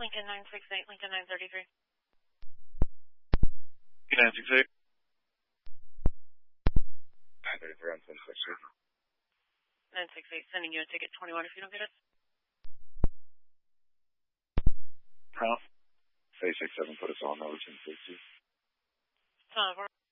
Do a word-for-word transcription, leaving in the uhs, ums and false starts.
Lincoln nine six eight, Lincoln nine thirty-three. nine six eight. nine thirty-three on ten six eight. nine six eight, sending you a ticket twenty-one if you don't get it. Huh? Say six seven, put us on over ten sixty. Uh, we're